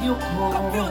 radyo ko.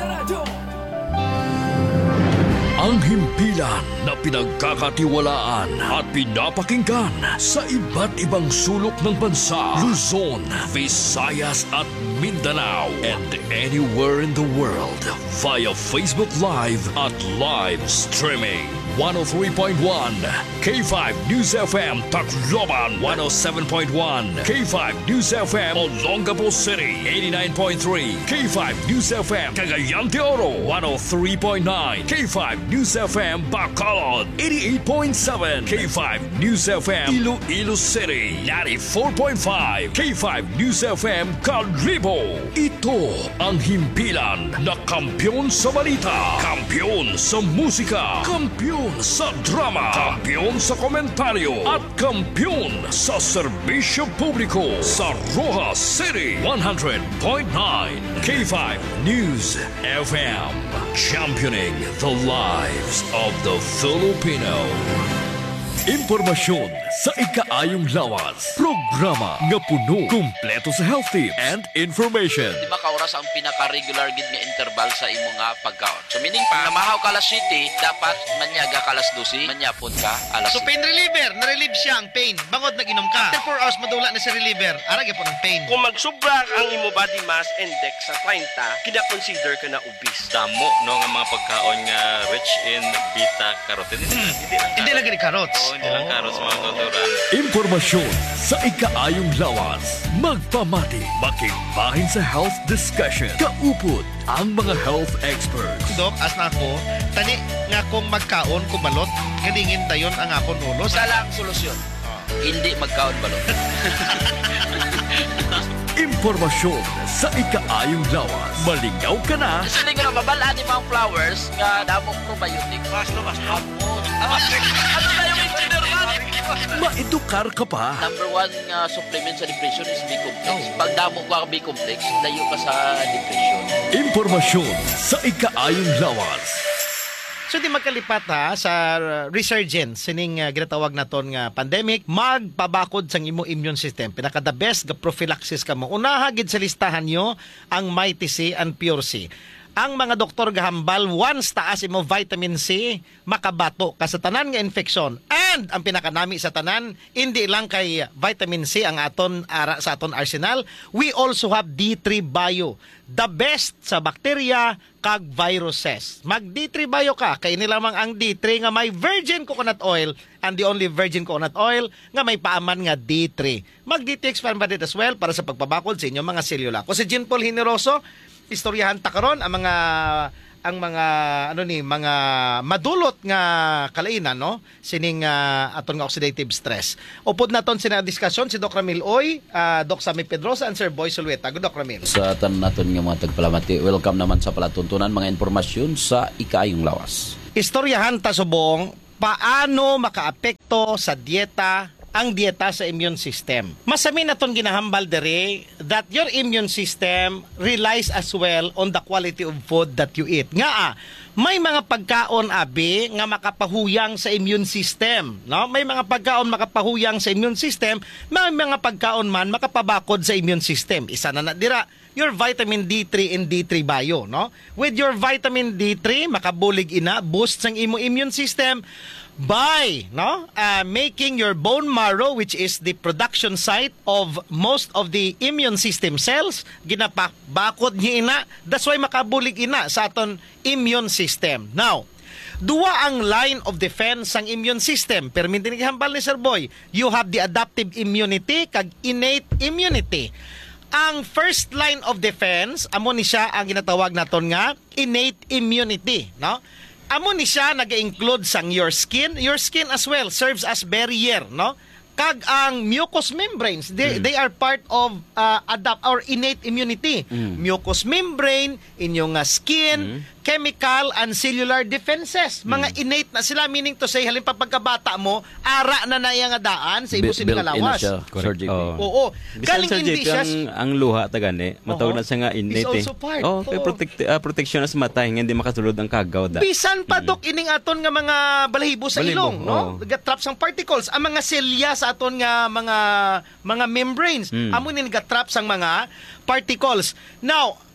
Ang himpilan na pinagkakatiwalaan at pinapakinggan sa iba't ibang sulok ng bansa, Luzon, Visayas at Mindanao, and anywhere in the world via Facebook Live at live streaming. 103.1 K5 News FM Tacloban, 107.1 K5 News FM Olongapo City, 89.3 K5 News FM Cagayan de Oro, 103.9 K5 News FM Bacolod, 88.7 K5 News FM Iloilo City, 94.5 K5 News FM Calibo. Ito ang himpilan na kampiyon sa balita, kampiyon sa musika, kampiyon sa drama, kampiyon sa komentaryo at kampiyon sa serbisyo publiko sa Rojas City. 100.9 K5 News FM, championing the lives of the Filipino. Impormasyon sa ikaayong lawas. Programa nga puno, kumpleto sa health tips and information. Di ba kauras ang pinaka-regular gid nga interval sa imo nga pagkaon? So meaning pa, namahaw ka alas 7, dapat manyaga ka alas 12, manyapon ka alas So 7. pain reliever, na-relieve siya ang pain. Bangod nag-inom ka. After 4 hours madula na sa reliever, arag po ng pain. Kung magsubra ang imo body mass index sa 30, kina-consider ka na obese. Damo no nga mga pagkaon nga rich in beta carotene. Hindi lagi ni carrots. Hindi lang carrots mga tuturan. Impormasyon sa ikaayong lawas. Magpamati, makigbahin sa health discussion. Kaupod ang mga health experts. Dok, as na ako, tani nga kung magkaon kumalot, galingin dayon ang akong ulo. Isa lang solusyon. Hindi magkaon balot. Impormasyon sa ikaayong lawas. Malingaw ka na. Kasi hindi ko na mabala ni mga flowers nga damong probiotic. Basta. Ano na yung engineer man? Maedukar ka pa. Number 1 nga supplement sa depression is B-complex. Pag damo ka B-complex, layo ka sa depression. Impormasyon sa ikaayong lawas. So di magkalipat ha sa resurgence sining ginatawag naton nga pandemic, magpabakod sang imo immune system. Pinaka the best nga prophylaxis kamo. Unaha gid sa listahan nyo ang Mighty C and Pure C. Ang mga doktor gahambal, once taas imo vitamin C, makabato ka sa tanan nga infeksyon. And ang pinakanami sa tanan, hindi lang kay vitamin C ang aton ara sa aton arsenal, we also have D3 Bio, the best sa bakterya kag viruses. Mag D3 Bio ka, kay ni lamang ang D3 nga may virgin coconut oil, and the only virgin coconut oil nga may paaman nga D3. Mag D3 expanded as well para sa pagpabakod sa inyong mga selula. Ko si Jean Paul Generoso, istoryahan ta karon ang mga madulot nga kalainan no sining aton nga oxidative stress. Upod naton sina diskusyon si Doc Ramil Oy, Doc Sammy Pedrosa and Sir Boy Sulueta. Good Doc Ramil. Sa tanan naton nga mga tagpalamati, welcome naman sa palatuntunan mga impormasyon sa ikaayong lawas. Istoryahan ta subong paano makaapekto sa dieta ang dieta sa immune system. Masami na itong ginahambal dere that your immune system relies as well on the quality of food that you eat. Nga may mga pagkaon abi nga makapahuyang sa immune system, no? May mga pagkaon makapahuyang sa immune system, may mga pagkaon man makapabakod sa immune system. Isa na dira your vitamin D3 and D3 Bio, no? With your vitamin D3 makabulig ina boost sang imo immune system by making your bone marrow, which is the production site of most of the immune system cells, ginapabakod niya ina. That's why makabulig ina sa aton immune system. Now, duwa ang line of defense sang immune system. Pero mintin hambal ni Sir Boy, you have the adaptive immunity kag innate immunity. Ang first line of defense, amo ni siya ang ginatawag naton nga innate immunity, no? Amo ni siya nag-include sang your skin. Your skin as well serves as barrier, no? Kag ang mucous membranes, they are part of adapt or innate immunity. Mucous membrane, inyong skin, chemical and cellular defenses. Mga innate na sila, meaning to say, halimbawa pagkabata mo, ara na iyang daan sa imo sining lawas. Sir JP. Oo. Galing hindi siya ang luha ta gani, matawag na siya nga innate. Is also part. Kay protection sa mata hindi makasulod ang kagaw da. Bisan pa dok ining aton nga mga balahibo sa ilong, no? Gatrap sang particles, ang mga selya sa aton nga mga membranes. Amo ni gatrap sang mga particles. Now,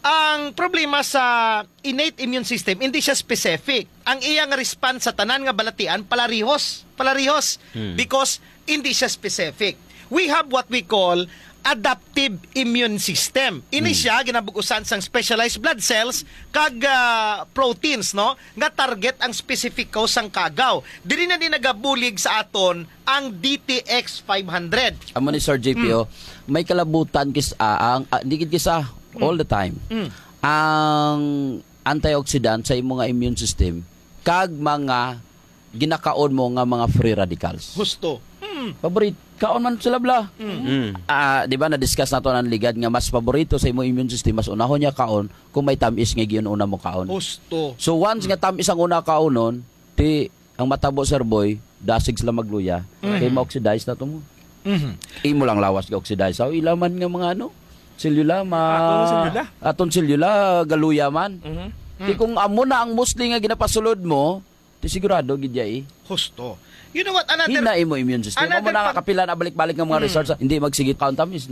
ang problema sa innate immune system, hindi siya specific. Ang iyang response sa tanan nga balatian, palarihos. Because hindi siya specific. We have what we call adaptive immune system. Ini siya ginabugusan sang specialized blood cells kag proteins, no, nga target ang specific cause sang kagaw. Dili na din nagabulig sa aton ang DTX 500. Amo ni Sir JPO, may kalabutan dikit kisa all the time. Ang antioxidant sa imong nga immune system kag mga ginakaon mo nga mga free radicals. Husto. Paborit kaon man sila bla. Di ba na-discuss nato ang ligad nga mas paborito sa imong immune system mas unahon niya kaon kung may tamis nga giun-una mo kaon. Husto. So once nga tamis ang una kaonon, ti ang matabo Sir Boy, dasig sila magluya, kay ma-oxidize na to mo. Imo lang lawas ga oxidize. So ilaman nga mga selula aton selula galuya man. Ti kung amo na ang mostly nga ginapasulod mo, ti sigurado gid yai. Husto. You know what? Another... Hina imo immune system. Amo na kapila na balik-balik ng mga research. Hindi magsige count tamis,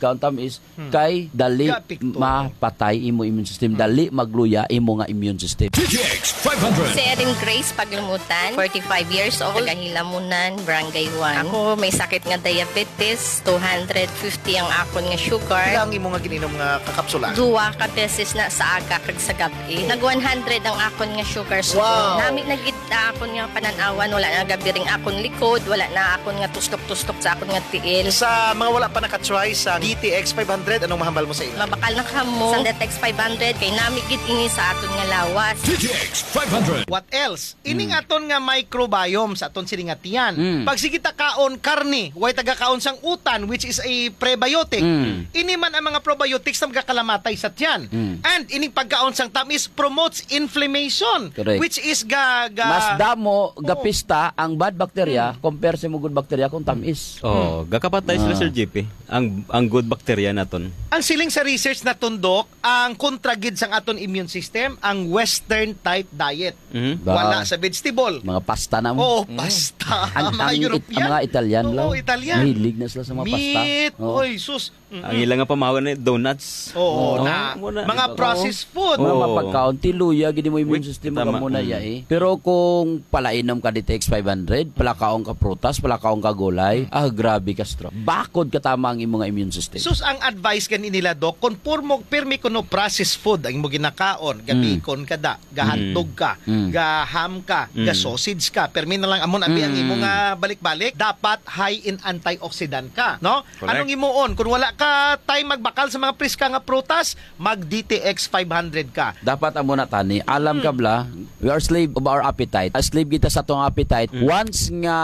kay dali Kapikto. mapatay imo immune system, dali magluya imo nga immune system. DTX 500. Si Erin Grace Paglumutan, 45 years old, Tagahilamunan, Barangay 1. Ako may sakit nga diabetes, 250 ang akon nga sugar. Ilang imo nga gininom nga kakapsula? Duwa ka beses na sa aga kag sa gabi. Nag 100 ang akon nga sugar so Wow. nami nagit akon nga pananawan, wala na gabi ring akon likod, wala na akon nga tustok-tustok sa akon nga tiil. Sa mga wala pa nakatry sa DTX 500, anong mahambal mo sa ila? Mabakal na kamo sa Detex 500 kay nami gid ini sa aton nga lawas. DTX 500. What else? Ining aton nga microbiome sa aton siningatian. Pag sige ta kaon karne, way taga kaon sang utan which is a prebiotic. Ini man ang mga probiotics na magkakalamatay sa tiyan. And ining pagkaon sang tamis promotes inflammation, Correct. which is Mas damo gapista ang bad bacteria compare sa mga good bacteria kung tamis. Oh, gakapatay sila Sir JP. Ang good bacteria naton. ang siling sa research na tundok, ang kontragid sang aton immune system, ang western type diet. Wala sa vegetable. Mga pasta na mo. Oh, pasta. Mga European. Ang mga Italian Oo, lang. Italian. Mahilig na sila sa mga pasta. Meat. Oo. Oy, sus. Ang ilang nga pamahawan na donuts. Oo, Oo, na. muna. Mga processed food. Mga Oo. mapagkaon, tiluya, gini mo immune Wait, system tama. mo muna Pero kung palainom ka DTX 500, palakaon ka prutas, palakaon ka gulay, grabe ka stroke. Bakod ka tama ang imong immune system. Sus, ang advice gani nila, Dok, kung pirmi ko no processed food ang imo ginakaon, ga bacon ka da, ga hotdog ka, ga ham ka, ga sausage ka, permi na lang amon abi ang imo nga balik-balik, dapat high in antioxidant ka, no? Correct. Anong imuon? Kung wala ka time magbakal sa mga priska nga prutas, mag DTX 500 ka. Dapat amo na tani, alam ka bla, we are slave of our appetite. Slave kita sa atong appetite. Once nga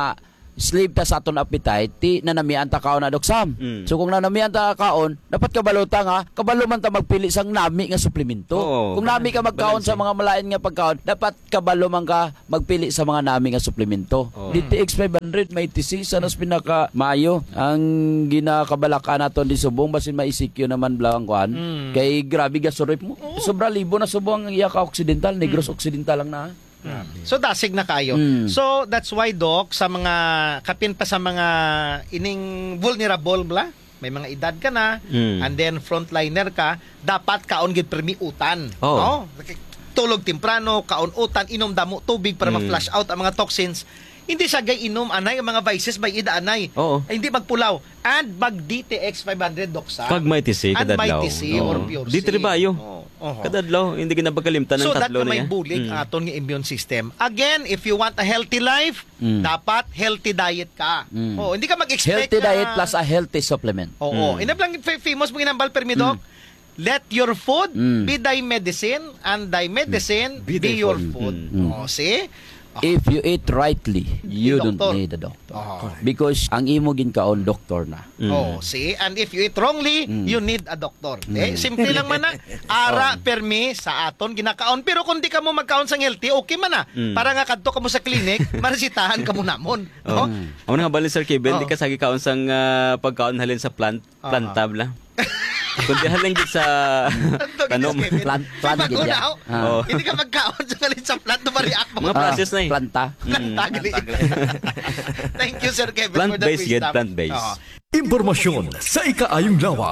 slave ta sa aton appetite, ti nanamian ta kaon na doksam. So kung nanamian ta kaon, dapat kabalo ta nga, kabalo man ta magpili sang nami nga suplemento. Oo. Kung nami ka magkaon sa mga malain nga pagkaon, dapat kabalo man ka magpili sa mga nami nga suplemento. DTX 500 may tisisa nas pinaka mayo ang ginakabalaka naton di subong basin maisikyo naman blang kuan. Kay grabe ga surip mo. Sobra libo na subong ang iya ka occidental, negros occidental lang na. So dasig na kayo. So that's why, Doc, sa mga kapin pa sa mga ining vulnerable bla, may mga edad ka na, and then frontliner ka, dapat kaon gid permiutan. Oh. No? Tulog temprano, kaon utan, inom damo tubig para ma-flush out ang mga toxins. Hindi siya gay inom anay ang mga vices by ida anay. Oo. Ay, hindi magpulaw. And mag DTX 500 doksa. Kag may tisi And may kadadlaw. tisi or pure Di C. tribayo. Oo. Kadadlaw, hindi ka napagkalimtan ng So that tatlo na may niya. bulig ang aton nga immune system. Again, if you want a healthy life, dapat healthy diet ka. Oh, hindi ka mag-expect Healthy na... diet plus a healthy supplement. Oo. Inab lang famous mo ginambal permidok. Let your food be thy medicine and thy medicine be your food. Oh, see? If you eat rightly, you don't Doctor. need a doctor. Because ang imo ginkaon doktor na. Oh, see? And if you eat wrongly, you need a doctor. Eh, simple lang man na. Ara permi sa aton ginakaon. Pero kung di ka mo magkaon sang healthy, okay man na. Para nga kadto ka mo sa clinic, maresitahan ka mo namon. No? Amo na nga bali Sir Kevin, di ka sagi kaon sang pagkaon halin sa plantab lang. Kundi halin gid sa tanom. Plant gid ya. Oo. Hindi ka magkaon sa kalit sa plant, ma-react mo. Mga process na eh. Planta. Tagli. Thank you, Sir Kevin, for the Plant-based yun, wisdom. plant-based. Oo. Impormasyon sa ikaayong lawas.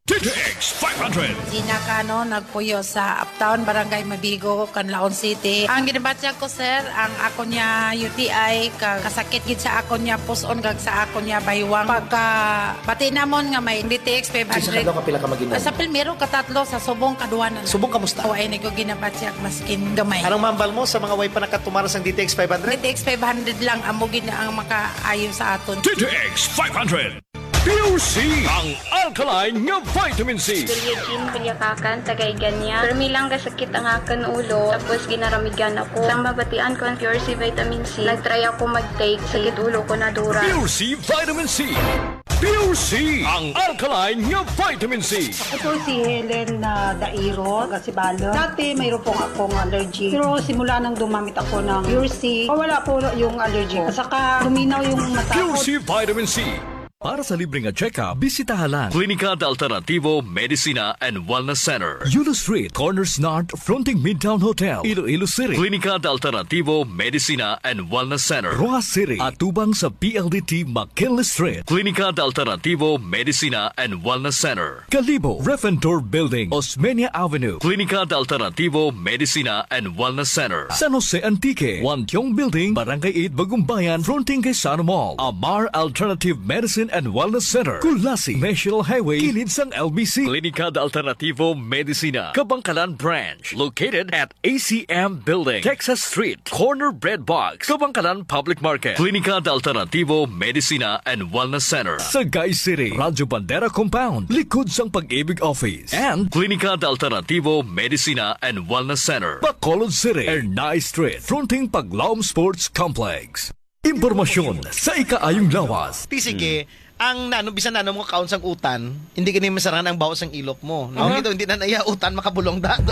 DTX 500. Sina ka nagpuyo sa Uptown, Barangay Mabigo, Canlaon City. Ang ginabatya ko, sir, ang ako niya UTI, kasakit gid sa ako niya puson, kag sa ako niya baywang. Pagka pati namon nga may DTX 500. Sa kapila ka maginan? Sa Pilmero, katatlo, sa Subong, kaduanan. Subong kamusta? O, ay ko ginabatya, maskin gamay. Anong mambal mo sa mga way pa nakatumaras ng DTX 500? DTX 500 lang, amo gina ang makaayon sa aton. DTX 500. Pure C, ang alkaline nga vitamin C. Eugene Panyakakan, tagay ganya. Pero lang kasakit ang akan ulo, tapos ginaramigan ako. Sang mabatian ko ang Pure C Vitamin C, nagtry ako mag-take, sakit ulo ko na dura. Pure C Vitamin C. Pure C, ang alkaline nga vitamin C. Ako si Helen na Dairo, Gasibalo. Dati mayroon pong akong allergy. Pero simula nang dumamit ako ng Pure C, wala po yung allergy ko. Saka luminaw yung mata ko. Pure C Vitamin C. Para sa libreng check-up, bisitahan lang Klinika de Alternativo Medicina and Wellness Center, Yulo Street, Corners North, fronting Midtown Hotel, Iloilo City. Klinika de Alternativo Medicina and Wellness Center, Rojas City, at tubang sa PLDT McKinley Street. Klinika de Alternativo Medicina and Wellness Center, Calibo, Refentor Building, Osmeña Avenue. Klinika de Alternativo Medicina and Wellness Center, San Jose Antique, Wantiong Building, Barangay 8, Bagumbayan, fronting kay Sano Mall. Amar Alternative Medicine and Wellness Center, Kulasi, National Highway, kilid sang LBC. Klinika de Alternativo Medicina, Kabangkalan Branch, located at ACM Building, Texas Street, Corner Bread Box, Kabangkalan Public Market. Klinika de Alternativo Medicina and Wellness Center, Sagay City, Radyo Bandera Compound, likod sang Pag-ibig Office, and Klinika de Alternativo Medicina and Wellness Center, Bacolod City, Ernay Street, fronting Paglaom Sports Complex. Impormasyon sa ikaayong lawas. Sige, ang bisan mo kaon sang utan, hindi ka masaran ang bawas ang ilok mo. No? Hindi na naya utan makabulong da.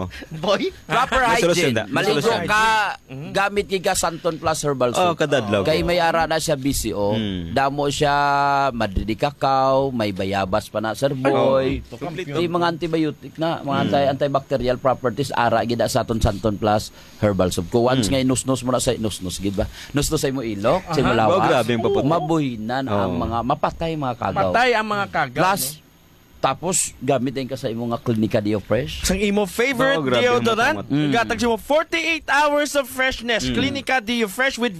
Boy, Proper May solusyon hygiene. da. May Maligo solusyon. ka, gamit ka Santon Plus Herbal Soap. kadadlaw. Kay may ara na siya BCO. Damo siya, madidi kakao, may bayabas pa na Sir Boy. May mga antibiotic na, mga antibacterial properties, ara gida sa aton Santon Plus Herbal Soap. Kung once nga inusnos mo na sa inusnos, gid ba? Nusnos sa imo ilok, sa imo lawas. Wow, grabe yung paputi. Mabuhinan ang mga mapatay mga kagaw. Patay ang mga kagaw. Plus, tapos gamitin ka sa imo nga Klinika Dio Fresh. Sang imo favorite grabe ang deodorant, gatag mo 48 hours of freshness. Klinika Dio Fresh with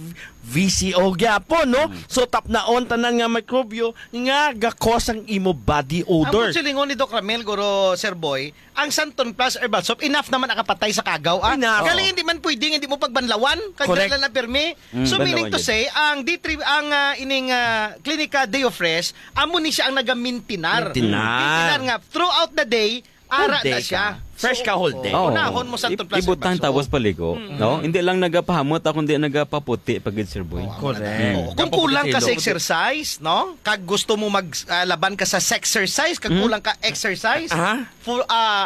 VCO gyapon, no? So tap na on tanan nga mikrobyo nga gakos ang imo body odor. ang silingon ni Doc Ramel, guro Sir Boy, ang Santon Plus Herbal Soap, enough naman nakapatay sa kagaw. Enough. Galing hindi man pwedeng, hindi mo pagbanlawan, Correct. kagala na permi. So meaning to banlawan say, ang D3, ang ining Klinika Deo Fresh, amo ni siya ang nagamintinar. Mintinar nga, throughout the day, ara na siya. Fresh ka whole day. Unahon mo Santon Plus Ibutang Herbal Soap. tapos paliko. No? Hindi lang nagapahamot ako, hindi nagapaputi pag Sir Boy. Oo. Kung kulang ka sa exercise, no? Kag gusto mo maglaban ka sa sexercise, kag kulang ka exercise, for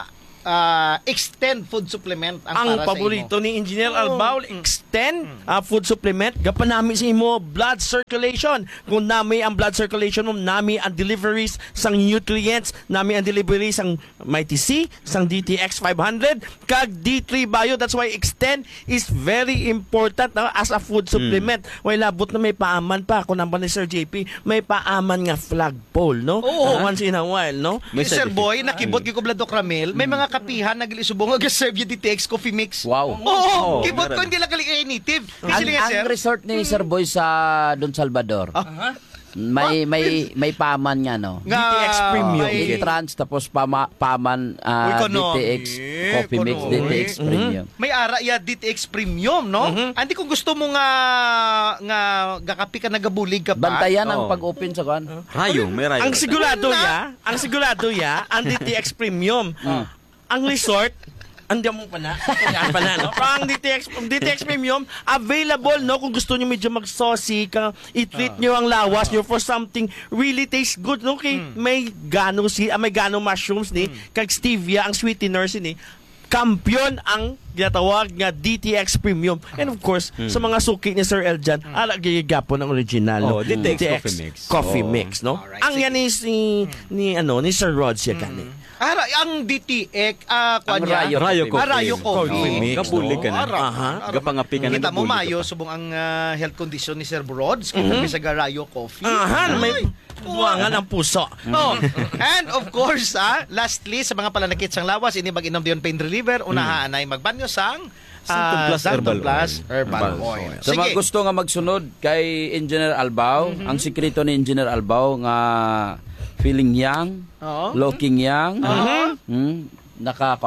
extend food supplement ang para paborito sa imo. ni Engineer Albaul, extend food supplement. Gapanami sa imo blood circulation. Kung nami ang blood circulation mo, nami ang deliveries sang nutrients, nami ang deliveries sang Mighty C, sang DTX 500, kag D3 Bio. That's why extend is very important as a food supplement. Way labot na may paaman pa. Kung naman ni Sir JP, may paaman nga flagpole, no? Once in a while, no? May Sir side Boy, nakibot gyud ko Doc Ramel, may mga kapihan nagilisubong serve yung DTX coffee mix. Wow. Oo, kibot ko hindi lang kali native. Kasi nga sir. Ang resort ni Sir Boy sa Don Salvador. May paman nga no. DTX Premium. Trans tapos paman DTX Coffee Mix, DTX Premium. May ara ya DTX Premium, no? Andi kung gusto mo nga gakapi ka nagabulig ka pa. Bantayan ang pag-open sa kan. Rayo, may rayo. Ang sigurado ya, ang DTX Premium. Ang resort, andiyan mo pa na. No? Pero ang DTX Premium, available, no? Kung gusto nyo medyo mag-saucy, i-treat nyo ang lawas nyo for something really tastes good, no? Okay, may gano mushrooms ni, kag stevia, ang sweeteners ni, kampiyon ang ginatawag nga DTX Premium. And of course, sa mga suki ni Sir Eljan, alagigapon ang original. No? DTX Coffee Mix. Coffee Mix, no? Alright, Ang yan is ni Sir Rod siya kanin. Ang DTX, Ang Rayo Rayo Coffee. Rayo Coffee. Coffee mix, Kabulig ka na. Gapangapi ka na. Kita mo, nabulig ka Mayo, pa. subong ang health condition ni Sir Brods. Kita sa Rayo Coffee. May buwangan ang puso. Oh. And of course, lastly, sa mga palanakit sang lawas, ini mag-inom diyon pain reliever, unahaan ay magbanyo sang Santon Plus Santon Herbal Plus Oil. Herbal Oil. Sa mga gusto nga magsunod kay Engineer Albao, ang sikreto ni Engineer Albao nga feeling young, Oo. looking young, naka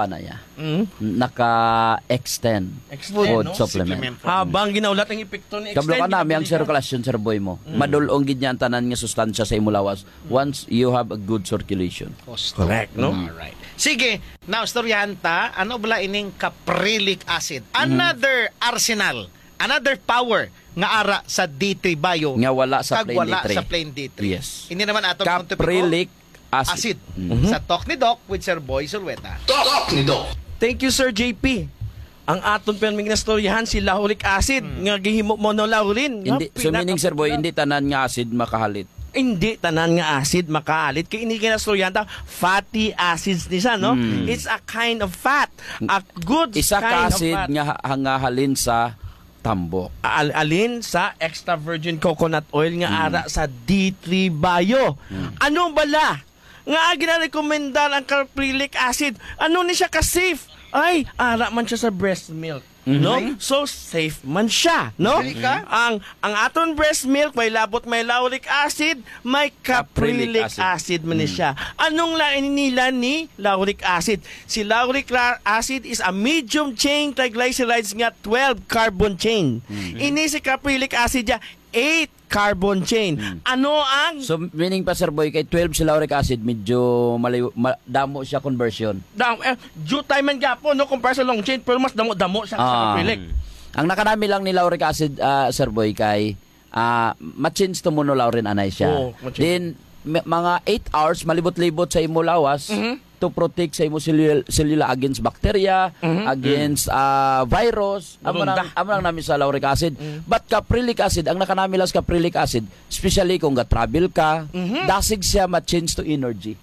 naka-extend food no? supplement. Habang ginaulat ang epekto ni Kablo ka extend, nami ang circulation, Sir Boy mo. Madulong gid niya ang tanan nga sustansya sa imo lawas once you have a good circulation. correct, no? Alright. Sige, now storyahan ta, ano bala ining caprylic acid? Another arsenal, another power nga ara sa D3 Bio. Nga wala sa kag plain wala D3. sa plain D3. Yes. Hindi naman atong Caprylic acid. Sa Talk ni Doc with Sir Boy Sulweta. Thank you, Sir JP. Ang aton perming na storyahan si lauric acid nga gihimo monolaurin. Hindi, so meaning, Sir Boy, hindi tanan nga acid makahalit. Hindi tanan nga acid makaalit kay ini kinastoryahan ta fatty acids ni siya, no? It's a kind of fat, a good Isa kind ka acid of fat. nga halin sa tambok. Alin sa extra virgin coconut oil nga ara sa D3 Bio. Ano bala? Nga ginarekomendar ang caprylic acid. Ano ni siya ka-safe? Ay, ara man siya sa breast milk. No? So safe man siya, no? Ang aton breast milk may labot may lauric acid, may caprylic acid man ni siya. Anong lain nila ni lauric acid? Si lauric acid is a medium chain triglycerides nga 12 carbon chain. Ini si caprylic acid ya 8 carbon chain. Ano ang So meaning pa, Sir Boy, kay 12 si lauric acid medyo damo siya conversion. jutay man gapo no compare sa long chain pero mas damo siya sa caprylic. Ang nakanami lang ni lauric acid, Sir Boy, kay ma-change to monolaurin anay siya. Then mga 8 hours malibot-libot sa imo lawas to protect sa imo cellular against bacteria, against virus. Amo lang namin sa lauric acid. But caprylic acid, ang nakanami lang sa caprylic acid, especially kung ga-travel ka, dasig siya ma-change to energy.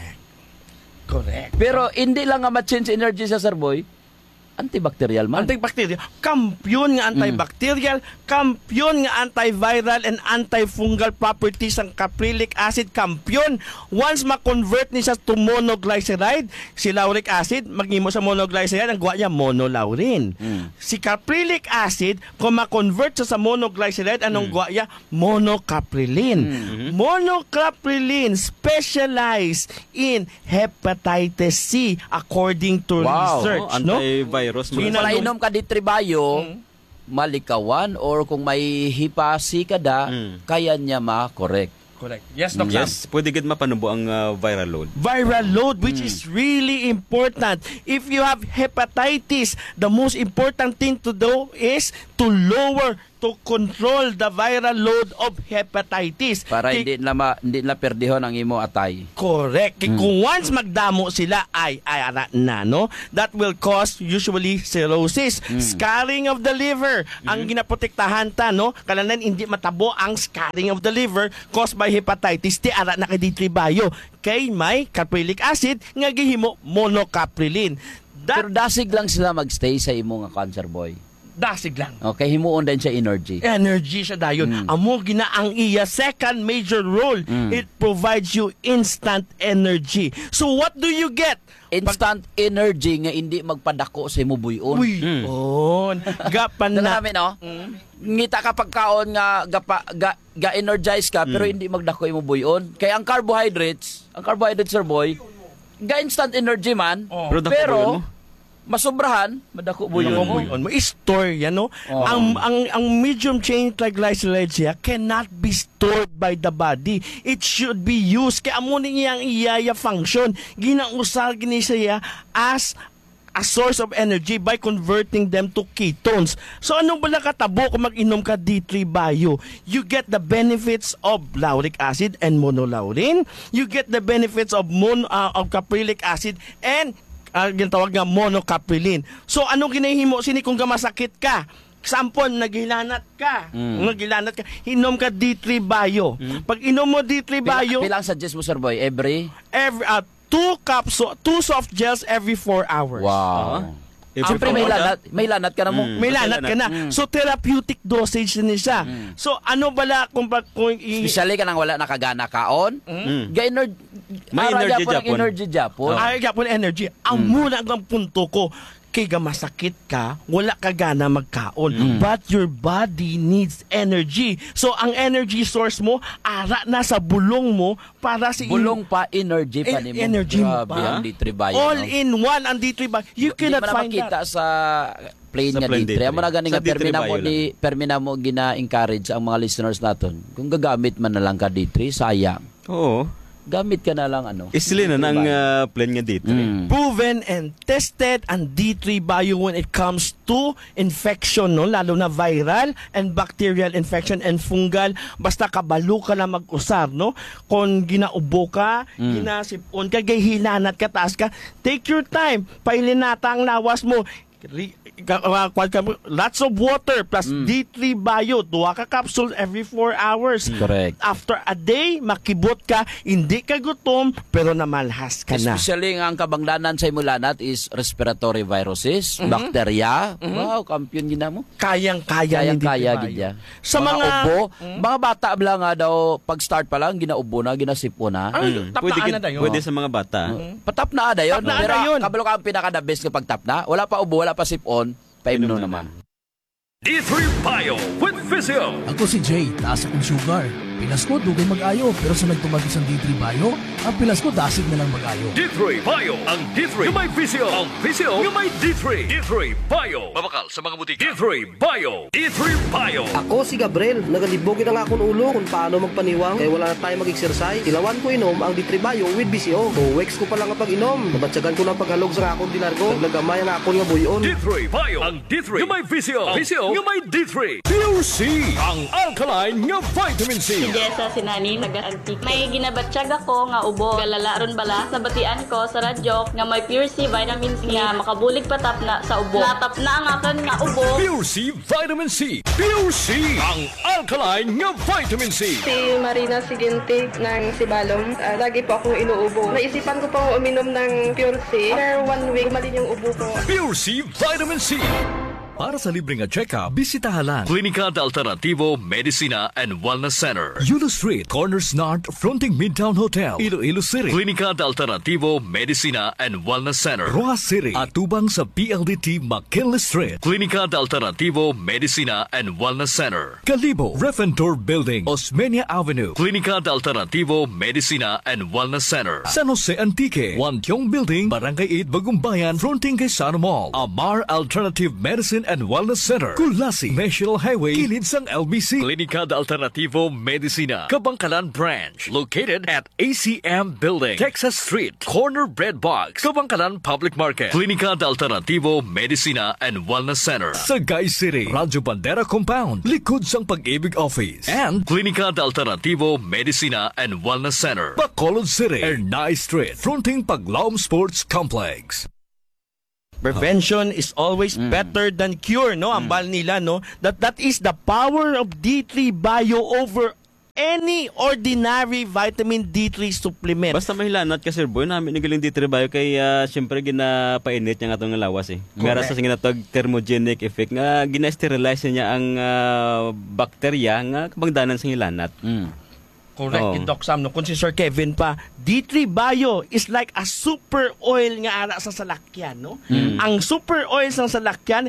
Correct. Pero hindi lang nga ma-change energy sa Sir Boy, antibacterial man. Antibacterial. Kampiyon nga antibacterial, kampiyon nga antiviral and antifungal properties ang caprylic acid. Kampiyon. Once ma-convert ni sa to monoglyceride, si lauric acid, magimo sa monoglyceride, ang gawa niya monolaurin. Si caprylic acid, kung ma-convert sa monoglyceride, anong gawa niya? Monocapryline. Monocapryline specialized in hepatitis C according to research. No? Antivirus. Palainom ka di tribayo, malikawan, or kung may hipasi ka da, kaya niya ma-correct. Correct. Yes, Doc Sam. Yes, pwede gid mapanubo ang viral load. Viral load, which is really important. If you have hepatitis, the most important thing to do is to control the viral load of hepatitis. Para hindi na perdihon ang imo atay. Correct. Kung once magdamo sila, ay ara na, no? That will cause usually cirrhosis, scarring of the liver. Ang ginaprotektahan ta, no? Kalanan hindi matabo ang scarring of the liver caused by hepatitis. Di ara na kay D3 Bio. Kay may caprylic acid nga gihimo monocapryline. Pero dasig lang sila magstay sa imo nga cancer, boy. Dasig lang. Okay, himuon din siya energy. Energy siya dayon. Amo gina ang iya second major role. It provides you instant energy. So what do you get? Instant energy nga hindi magpadako sa imo buyon. Gapan na. Namin, no? Ngita ka pagkaon nga ga-energize ka pero hindi magdako imo buyon. Kaya ang carbohydrates, Sir Boy, ga-instant energy man, pero masobrahan, madako buyon mo. I-store yan, no? Ang medium chain triglycerides siya cannot be stored by the body. It should be used. Kaya amo niyang iyaya function. Ginausal gini siya as a source of energy by converting them to ketones. So anong bala katabo kung mag-inom ka D3 Bio? You get the benefits of lauric acid and monolaurin. You get the benefits of caprylic acid and ginatawag nga monocapryline. So anong ginahimo sini kung masakit ka? Sampon, naghilanat ka. Inom ka D3 Bio. Pag inom mo D3 Bio, pilang suggest mo, Sir Boy? Every 2 soft gels every 4 hours. Wow. If Siyempre may you- lanat ka na mo. May lanat ka na. So, therapeutic dosage na siya. So, ano bala kung Especially ka nang wala nakagana kaon. Ga-energy. May energy Japon. Energy Japon. Ay, Japon energy. Ang muna ang punto ko, kay masakit ka, wala ka gana magkaon. But your body needs energy. So, ang energy source mo, ara na sa bulong mo para si... Bulong pa, energy pa ni mo. Energy mo Grabe pa. ang D3 Bio. All in one ang D3 Bio. You cannot Di mo na find makita that. sa plain Sa nga plain D3. D3. Amo na gani Sa nga D3 Bio permina mo gina-encourage ang mga listeners naton. Kung gagamit man na lang ka D3, sayang. Oo. Gamit ka na lang Isli na ng plain nga D3. Proven and tested ang D3 Bio when it comes to infection, no? Lalo na viral and bacterial infection and fungal. Basta kabalo ka na mag-usar, no? Kung ginaubo ka, ginasipon ka, hilanat ka, taas ka, take your time. Pailinata ang lawas mo. Lots of water plus D3 Bio, 2 ka capsules every 4 hours. Correct. After a day, makibot ka, hindi ka gutom, pero namalhas ka na. Especially nga ang kabangdanan sa imulanat is respiratory viruses, bacteria. Wow, kampiyon gina mo. Kayang-kaya ni Kaya D3 gid ya. Sa mga ubo, mga bata bla nga daw pag start pa lang ginaubo na, ginasipo na. Pwede sa mga bata. Patap na ada yon. Tap na Pero ada yun. kabalo ka ang pinaka-the best kapag tap na. Wala pa ubo, wala pa sipon, paimno naman. D3 Bio with Physio. Ako si Jay, taas akong sugar. Pilas ko, dugay mag-ayo. Pero sa nagtumagis ang D3 Bio, ang pilas ko, dasig na lang mag-ayo. D3 Bio. Ang D3 yung may Physio. Ang Physio yung may D3. D3 Bio. Mabakal sa mga butika. D3 Bio. D3 Bio. Ako si Gabriel, nagalibogin ang akong ulo kung paano magpaniwang kaya wala na tayo mag-exercise. Tilawan ko inom ang D3 Bio with BCO. Weeks ko pa lang kapag inom. Nabatsagan ko ng paghalog sa akong dinargo. Naglagamay ang akong nga buyon. D3 Bio. Ang D3 yung may Physio. Physio yung may D3. Pure C. Ang alkaline nga vitamin C. Jessa Sinani, taga-antik. May ginabatsyag ako nga ubo. Galalaron bala sa batian ko sa radyo nga may Pure C vitamin C nga makabulig patap na sa ubo. Natap na ang akan nga ubo. Pure C vitamin C. Pure C. Ang alkaline nga vitamin C. Si Marina Sigintig ng Sibalom. Lagi po akong inuubo. Naisipan ko pong uminom ng Pure C. After 1 week, gumalin yung ubo ko. Pure C vitamin C. Para sa libreng check-up, bisitahalan Klinika de Alternativo Medicina and Wellness Center, Yulo Street, Corners North, fronting Midtown Hotel, Iloilo City. Klinika de Alternativo Medicina and Wellness Center, Rojas City, atubang sa PLDT McKinley Street. Klinika de Alternativo Medicina and Wellness Center, Calibo, Refentor Building, Osmeña Avenue. Klinika de Alternativo Medicina and Wellness Center, San Jose Antique, Wantiong Building, Barangay 8, Bagumbayan, fronting kay Sano Mall. Amar Alternative Medicine and Wellness Center, Kulasi, National Highway, kilid sang LBC. Klinika de Alternativo Medicina, Kabangkalan Branch, located at ACM Building, Texas Street, Corner Bread Box, Kabangkalan Public Market. Klinika de Alternativo Medicina and Wellness Center, Sagay City, Radyo Bandera Compound, likod sang Pag-ibig Office, and Klinika de Alternativo Medicina and Wellness Center, Bacolod City, Ernay Street, fronting Paglaom Sports Complex. Prevention is always better than cure, no? Ang bal nila, no? That is the power of D3 Bio over any ordinary vitamin D3 supplement. Basta mahilanat ka, Sir Boy, namin nagaling D3 Bio kay siyempre ginapainit niya nga itong lawas eh. Meron sa ginatag thermogenic effect nga gina-sterilize niya ang bakterya nga kabangdanan sa hilanat. Correct, Doc Sam. No? Kung si Sir Kevin pa, D3 Bio is like a super oil nga ara sa salakyan. No? Ang super oil sa salakyan,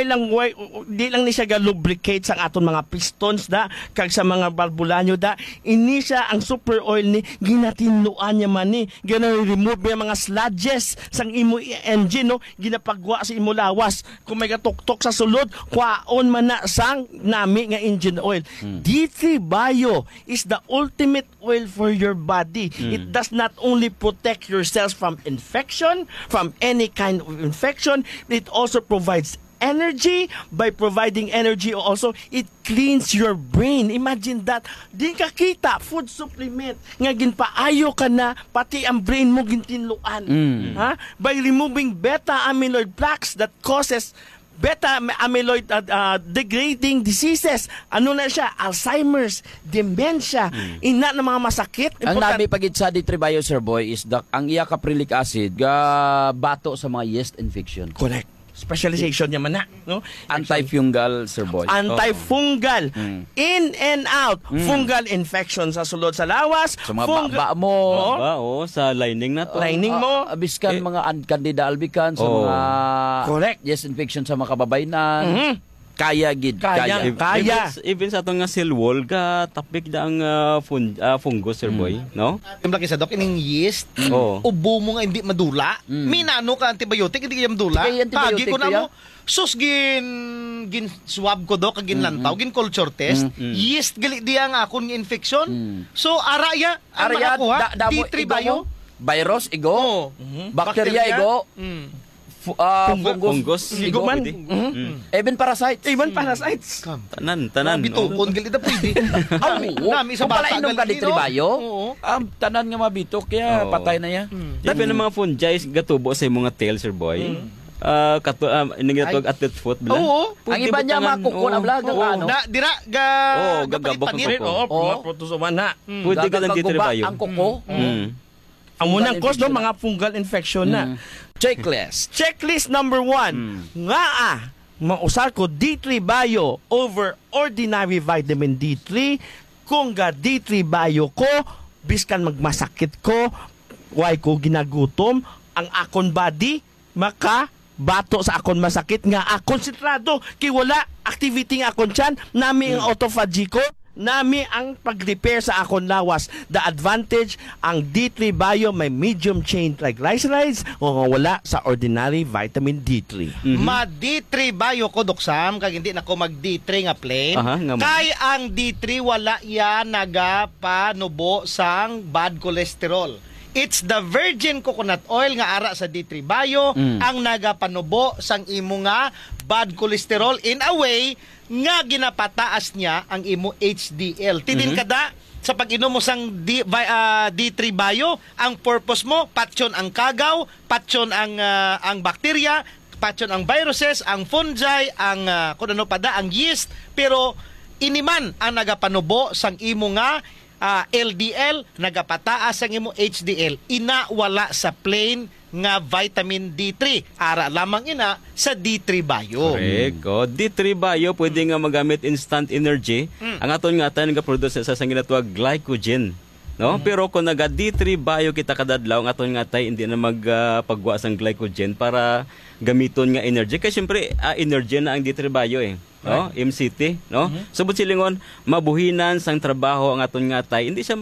di lang ni siya ga-lubricate sa aton mga pistons da, kag sa mga balbulanyo da, ini siya ang super oil ni ginatinluan niya man ni, gina-remove niya mga sludges sang imo engine, no? Ginapagwa sa imo lawas. Kung may gatuktok sa sulod, kwaon man na sang nami nga engine oil. D3 Bio is the ultimate oil for your body. It does not only protect your cells from infection, from any kind of infection, it also provides energy. By providing energy also, it cleans your brain. Imagine that. Di ka kita, food supplement. Nga ginpaayo ka na, pati ang brain mo gintinluan. Ha? By removing beta amyloid plaques that causes beta amyloid degrading diseases. Ano na siya? Alzheimer's, dementia, ina ng mga masakit. Ang nami pagit sa D3 bio, Sir Boy, is ang iya caprilic acid ga bato sa mga yeast infection. Correct. Specialization niya man na, no? Antifungal, Sir Boy. Antifungal. In and out. Fungal infection sa sulod sa lawas. Sa mga baba mo. Sa lining na to. Lining mo. Abiskan mga candida albicans, sa mga correct. Yeast infection sa mga kababaynan. Kaya gid. Kaya. Even sa itong cell wall, tapik na ang fungus, Sir Boy. No? Yung laki sa dok, ining yeast, ubo mo nga hindi madula. Minano ka antibiotic, hindi kaya madula. Kagi ko na mo, sus gin swab ko dok, gin lantaw, gin culture test, yeast gali diya nga akong infection. So, araya, ang makakuha, D3 bio. Virus, igo. Bacteria, igo. Fungus, igo man. Even parasites. Tanan. Bitukon, gali na pwede. Nami sa kung pala inom ka D3 bio, tanan nga mabitok, kaya patay na yan. Dapat ng mga fungi, gatubo sa mga tail, Sir Boy. Ginatawag athlete foot bla. Ang iba niya makuko na bla ano. Dira gagabok ng kuko. Protozoan na. Pwede ka ng D3 bio. Ang kuko. Ang munang cause no, mga fungal infection na. Checklist number 1. Nga mausar ko D3 bio over ordinary vitamin D3 kung ga D3 bio ko biskan magmasakit ko why ko ginagutom ang akon body bato sa akon masakit nga konsentrado kay wala activity nga akon tiyan nami ang autophagy ko nami ang pag-repair sa akon lawas. The advantage, ang D3 bio may medium chain triglycerides o wala sa ordinary vitamin D3. Ma D3 bio ko doksam kag hindi nako mag D3 nga plain. Kay ang D3 wala ya nagapanubo sang bad cholesterol. It's the virgin coconut oil nga ara sa D3 bio ang nagapanubo sang imo nga bad cholesterol in a way nga ginapataas niya ang imo HDL. Tidin kada sa pag-inom mo sang D3 bio, ang purpose mo patyon ang kagaw, patyon ang bakterya, patyon ang viruses, ang fungi, ang kung ano pa da, ang yeast, pero iniman ang nagapanubo sang imo nga LDL, nagapataas ang imo HDL, ina wala sa plain nga vitamin D3. Ara lamang ina sa D3 bio. Correct. D3 bio pwede nga magamit instant energy. Ang aton nga tayo nag-produce sa ginatawag glycogen. No? Pero kung naga D3 bio kita kadadlaw, ang aton nga tayo hindi na magpagwa sang glycogen para gamiton nga energy. Kaya syempre, energy na ang D3 bio eh. No? MCT, no? Subot silingon mabuhinan sang trabaho ang aton nga tay. Hindi siya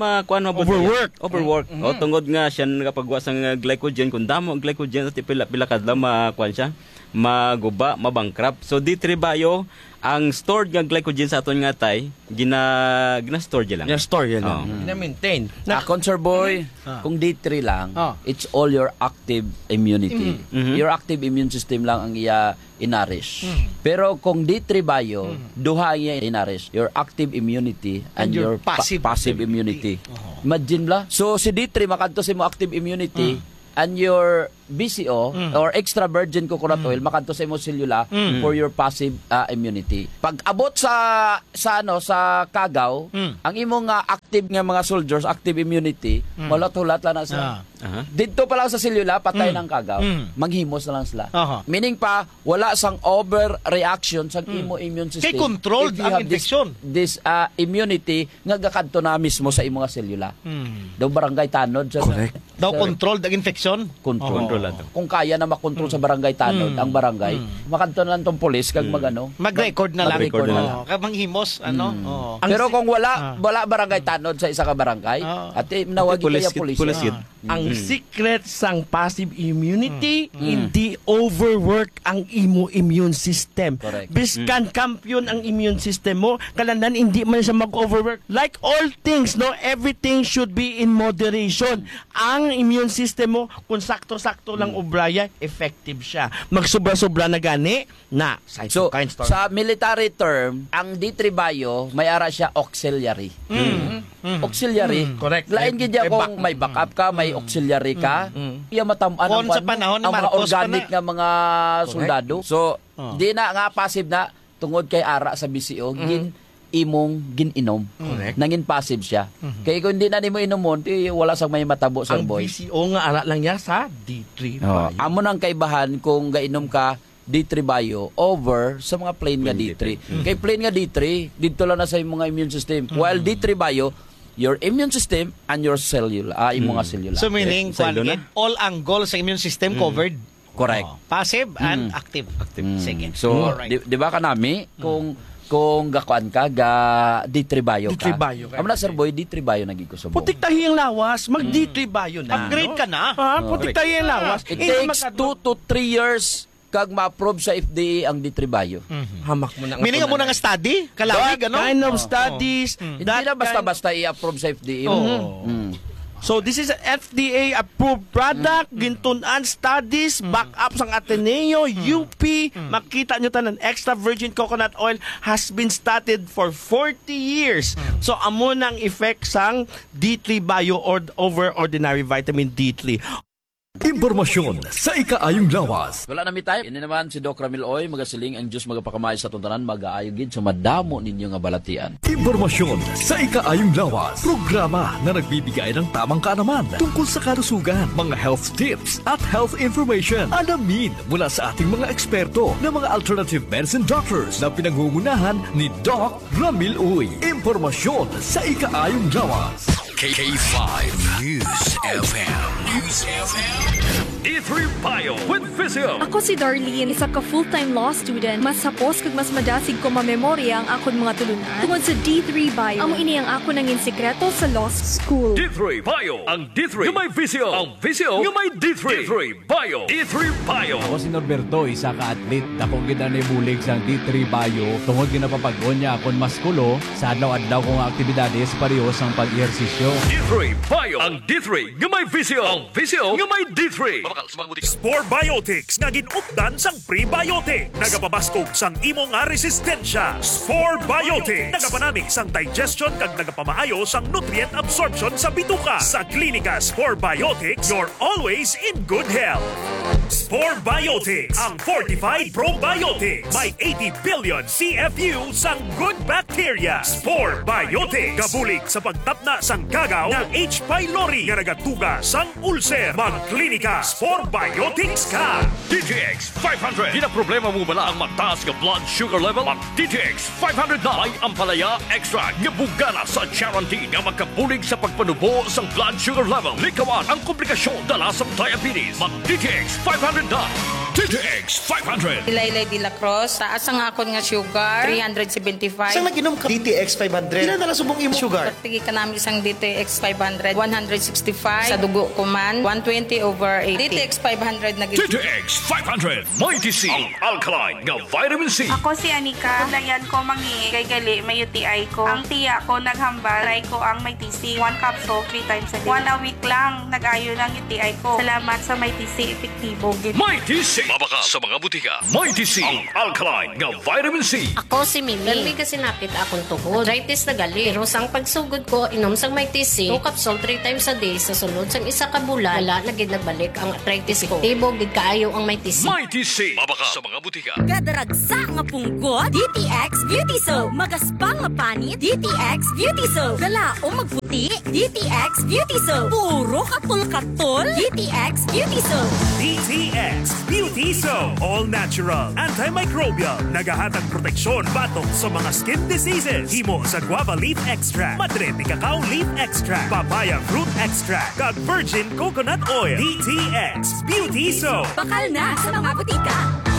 overwork. O tungod nga siya nakapagwa sang glycogen kun damo ang glycogen sa pila kadlaw makuan siya, maguba, mabankrupt. So D3 bio ang stored nga glycogen sa aton nga tay gina-store lang. Gina-store lang. Gina-maintain. Sir Boy, kung D3 lang, it's all your active immunity. Your active immune system lang ang iya inarish. Pero kung D3 bio, duha iya inarish, your active immunity and your passive immunity. Imagine bla. So si D3 makanto sa mo active immunity and your BCO or extra virgin coconut oil makanto sa imo selula for your passive immunity. Pag abot sa kagaw, ang imo nga active nga mga soldiers, active immunity, malat-hulat lang na sila. Dito pa lang sa selula patay ng kagaw. Manghimos na lang sila. Meaning pa wala sang overreaction sa imo immune system. Kay controlled ang infection. This immunity nga gakadto na mismo sa imo nga selula. Daw barangay tanod sa daw controlled ang infection. Control. Kung kaya na makontrol sa barangay tanod ang barangay, makanto na lang tong pulis kag mag-record na lang. Kag manghimos Pero kung wala barangay tanod sa isa ka barangay, at nawagi kaya pulis. Ang secret sang passive immunity, hindi overwork ang imo immune system. Biskan kampiyon ang immune system mo, kalandan hindi man siya mag-overwork. Like all things, no, everything should be in moderation. Ang immune system mo, kung sakto-sakto lang ubraya, effective siya. Magsobra-sobra na gani na cytokine storm. Sa military term, ang D3 bio, may ara siya auxiliary. Auxiliary. Correct. Lain gid kung may backup ka, may auxiliary ka, iya matamaan ang sa panahon ang mga organic nga mga soldado. So Di na nga passive na tungod kay ara sa BCO, imong gininom. Correct. Nangin passive siya. Kaya kung hindi na nimo inomon, wala sang may matabo Sir Ang Boy. BCO nga ara lang niya sa D3 Bio. Amo nang kaibahan kung gainom ka D3 Bio over sa mga plain nga D3. Kay plain nga D3, dito lang na sa mga immune system. While D3 Bio, your immune system and your cellular, imong nga cellular. So meaning, all ang goal sa immune system covered. Correct. Passive and active. Sige. So, Alright. di ba kanami, kung gakuan ka, D3 Bio ka. D3 Bio ka. Amo na Sir Boy, D3 Bio naging ko sa buong. Putik tahi ang lawas, mag D3 Bio na. Upgrade ka na. Putik tahi ang lawas. It takes 2 to 3 years kag ma-approve sa FDA ang D3 Bio. Hamak mo na. Meaning mo na nga study? Kalawig, ano? Kind of studies. Hindi na basta-basta i-approve sa FDA. So this is an FDA approved product, gintunan studies, backup sang Ateneo, UP, makita nyo tanan, extra virgin coconut oil has been studied for 40 years. So amo nang effect sang D3 Bio or over ordinary vitamin D3. Impormasyon sa ikaayong lawas. Wala na mi tayo. Ini naman si Doc Ramil Oy, magasiling ang Diyos magapakamay sa tuntanan, mag-aayo gid sa madamo ninyo nga balatian. Impormasyon sa ikaayong lawas. Programa na nagbibigay ng tamang kaalaman tungkol sa kalusugan, mga health tips at health information. Alamin mula sa ating mga eksperto na mga alternative medicine doctors na pinangungunahan ni Doc Ramil Oy. Impormasyon sa ikaayong lawas. K5 News FM. News FM. D3 Bio with Visio. Ako si Darlene, isa ka full-time law student. Mas hapos kag mas madasig ko mamemorya ang akon mga tulunan. Tungod sa D3 Bio, amo ini ang ako nangin sikreto sa law school. D3 Bio. Ang D3 yung may Visio. Ang Visio yung may D3. D3 Bio. D3 Bio. Ako si Norberto, isa ka atlet. Dakong ginanibulig sa D3 Bio. Tungod ginapapagod niya akon maskulo sa adlaw-adlaw kong aktibidades parehos ang pag-ehersisyo. D3 Bio. Ang D3 yung may Visio. Ang Visio yung may D3. Spore Biotics nga ginupdan sang prebiotic. Nagapabaskog sang imo nga resistensya. Spore Biotics. Nagapanami sang digestion kag nagapamaayo sang nutrient absorption sa bituka. Sa klinika Spore Biotics, you're always in good health. Spore Biotics, ang fortified probiotics. May 80 billion CFU sang good bacteria. Spore Biotics. Kabulig sa pagtapna sang gagaw ng H. pylori nga nagatuga sang ulcer. Magklinika Spore Biotics ka. DTX 500. Di na problema mo bala ang mataas nga blood sugar level? Ang DTX 500 na may ampalaya extra nga bugana sa guarantee nga magkabulig sa pagpanubo sa blood sugar level. Likawan ang komplikasyon dala sa diabetes. Mag DTX 500 na. DTX 500. Ilaylay de la Cruz, taas ang akon nga sugar, 375. Saan nag-inom ka? DTX 500. Ilan na subong imo sugar? Tigi ka namin isang DTX 500, 165. Sa dugo ko man, 120/80. DTX 500 na gito. DTX 500. Mighty C. Ang alkaline nga vitamin C. Ako si Anika. Kulayan ko mangi kay gali may UTI ko. Ang tiya ko naghambal. Try ko ang may TC. 1 capsule 3 times a day. 1 a week lang nag-ayo ng UTI ko. Salamat sa may TC. Epektibo. Mighty C. Mabaka sa mga butika. Mighty C. Ang alkaline nga vitamin C. Ako si Mimi. Dali kasi napit akong tuhod. Arthritis na gali. Pero sang pagsugod ko, inom sang may TC. 2 capsule 3 times a day. Sa sunod sang isa ka bulan, wala na gid nagbalik ang arthritis ko. Tibog gid kaayo ang may TC. Mighty C. Mabaka sa mga butika. Kadaragsa nga punggot, DTX Beauty Soap. Magaspang nga panit, DTX Beauty Soap. Gala o magputi, DTX Beauty Soap. Puro katol-katol, DTX Beauty Soap. DTX Beauty Soap. All natural, antimicrobial, nagahatag proteksyon batok sa mga skin diseases. Himo sa guava leaf extract, madre ni cacao leaf extract, papaya fruit extract, kag virgin coconut oil. DTX Beauty Soap. Bakal na sa mga butika.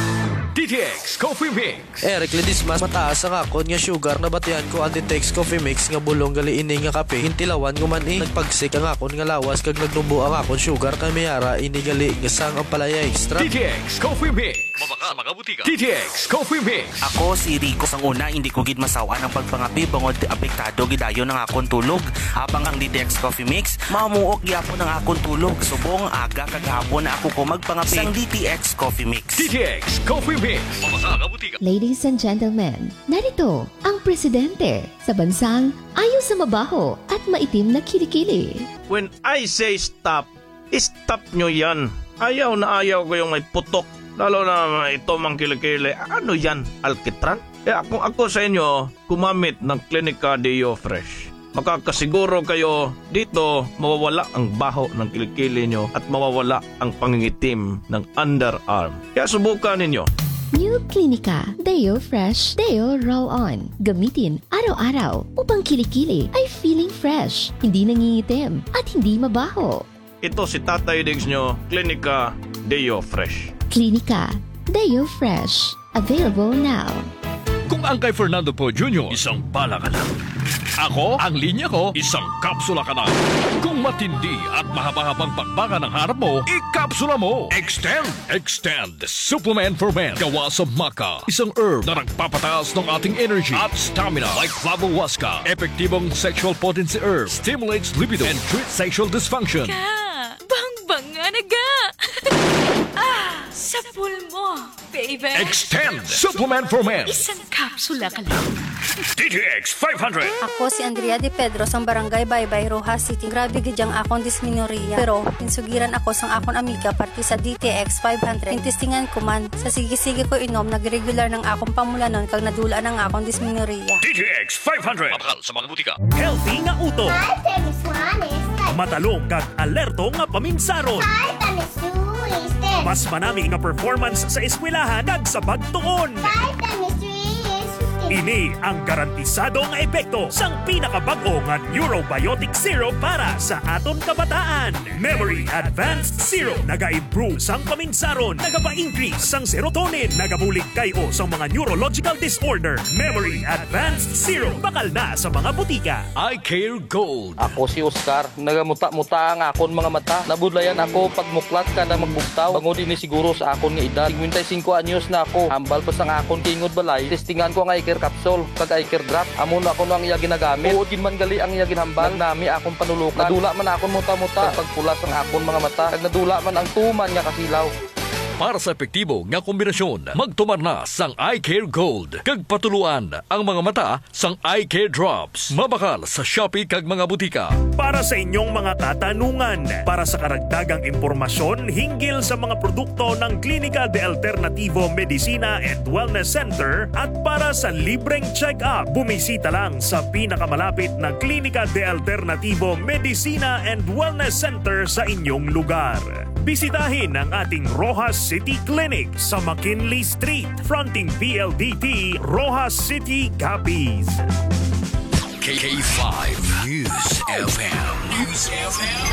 DTX Coffee Mix. Eric Ledismas, mataas ang akon nga sugar na batian ko ang DTX Coffee Mix nga bulong gali ini nga kape. Hintilawan ko man nagpagsik ang akon nga lawas kag nagdumbo ang akon sugar kay mayara ini gali nga sang ang palaya extra. DTX Coffee Mix. Mabaka sa mga butika. DTX Coffee Mix. Ako si Rico. Sang una, hindi ko gid masawa ng pagpangapi bangod apektado gidayo ng akon tulog. Habang ang DTX Coffee Mix, mamuok gyapon ang akon tulog. Subong aga kagahapon na ako ko magpangapi sang DTX Coffee Mix. DTX Coffee Mix. Ladies and gentlemen, narito ang presidente sa bansang ayaw sa mabaho at maitim na kilikili. When I say stop, stop nyo yan. Ayaw na ayaw ko yung may putok Lalo na ito mang kilikili. Ano yan, alkitran? Kaya kung ako sa inyo, gumamit ng Clinica Deo Fresh. Makakasiguro kayo dito mawawala ang baho ng kilikili nyo at mawawala ang pangingitim ng underarm. Kaya subukan ninyo. New Clinica Deo Fresh Deo Roll-On. Gamitin araw-araw upang kilikili ay feeling fresh, hindi nangingitim at hindi mabaho. Ito si Tatay Diggs nyo, Clinica Deo Fresh. Clinica Deo Fresh. Available now. Kung ang kay Fernando Po Jr., isang bala ka na. Ako, ang linya ko, isang kapsula ka na. Kung matindi at mahaba-habang bakbakan ng harap mo, ikapsula mo. Extend. Supplement for men. Gawa sa maca. Isang herb na nagpapataas ng ating energy at stamina. Like Flavohuasca. Epektibong sexual potency herb. Stimulates libido and treats sexual dysfunction. Bang-banga na ga! Sa pool mo, baby. Extend. Supplement for men. Isang kapsula ka lang. DTX 500. Ako si Andrea de Pedro sang Barangay Baybay, Rojas City. Grabe gidyang akong disminorya. Pero insugiran ako sang akong amiga parti sa DTX 500. Intistingan ko man sa sige-sige ko inom nagregular ng akong pamulanon kag nadula ng akong disminorya. DTX 500. Mabakal sa mga butika. Healthy nga uto. Matalong kag alerto nga paminsaron. Mas manami nga performance sa eskwelahan kag sa pagtuon. Ini ang garantisado nga epekto sang pinakabag-o nga Neurobiotic Syrup para sa aton kabataan. Memory Advanced Syrup naga-improve sang paminsaron, nagapa-increase sang serotonin, nagabulig kayo sang mga neurological disorder. Memory Advanced Syrup bakal na sa mga butika. I Care Gold. Ako si Oscar, nagamuta-muta ang akon mga mata. Nabudlayan ako pagmuklat kada magbuktaw. Bangod ini siguro sa akon nga edad. 55 anyos na ako. Hambal pa sang akon kingod balay. Testingan ko ang I Care Capsule kag I Care Drop. Amo na ako no ang iya ginagamit. Uod gid man gali ang iya ginhambal. Nami akong panulukan. Nadula man akon muta-muta. Pagpulas ang akon mga mata. Kag nadula man ang tuman nga kasilaw. Para sa epektibo nga kombinasyon, magtumar na sang I Care Gold. Kag patuluan ang mga mata sang I Care Drops. Mabakal sa Shopee kag mga butika. Para sa inyong mga katanungan, para sa karagdagang impormasyon hinggil sa mga produkto ng Clínica de Alternativo Medicina and Wellness Center at para sa libreng check-up, bumisita lang sa pinakamalapit na Clínica de Alternativo Medicina and Wellness Center sa inyong lugar. Bisitahin ang ating Rojas City Clinic sa McKinley Street, fronting PLDT, Rojas City, Capiz. KK5 News FM.